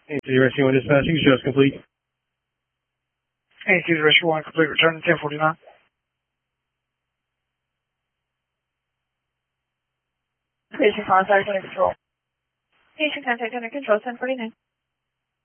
AT Rescue 1 dispatching, just complete. AT Rescue 1 complete, return to 1049. Patient contact under control. Patient contact under control, 1049.